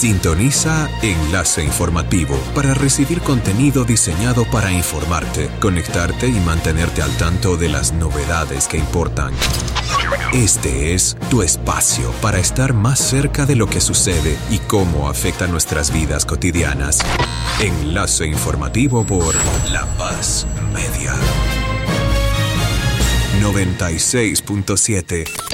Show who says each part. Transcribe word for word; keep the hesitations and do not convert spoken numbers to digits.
Speaker 1: Sintoniza Enlace Informativo para recibir contenido diseñado para informarte, conectarte y mantenerte al tanto de las novedades que importan. Este es tu espacio para estar más cerca de lo que sucede y cómo afecta nuestras vidas cotidianas. Enlace Informativo por La Paz Media. noventa y seis punto siete